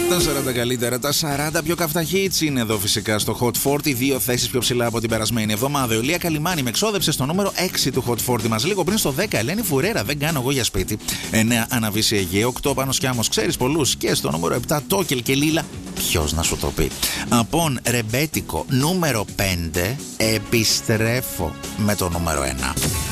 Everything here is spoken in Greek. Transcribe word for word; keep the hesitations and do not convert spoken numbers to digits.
Τα σαράντα καλύτερα, τα σαράντα πιο καυτά hits είναι εδώ φυσικά στο Hot σαράντα, δύο θέσεις πιο ψηλά από την περασμένη εβδομάδα. Η Ολία Καλιμάνη με εξόδεψε στο νούμερο έξι του Hot σαράντα μας. Λίγο πριν στο δέκα, Ελένη Φουρέρα, δεν κάνω εγώ για σπίτι. εννέα, Αναβίση Αιγαίο. οκτώ, Πάνος Κιάμος, ξέρεις πολλούς. Και στο νούμερο επτά, Τόκελ και Λίλα. Ποιος να σου το πει. Απόν Ρεμπέτικο, νούμερο πέντε. Επιστρέφω με το νούμερο ένα.